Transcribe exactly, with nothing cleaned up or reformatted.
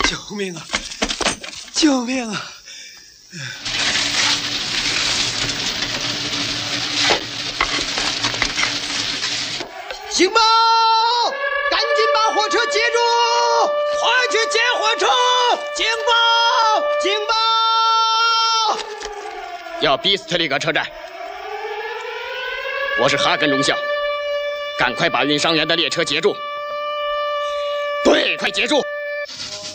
救命啊！救命啊！ 警报！赶紧把火车接住！快去接火车！警报！警报！ 要比斯特里格车站。我是哈根中校，赶快把运伤员的列车截住。对，快截住！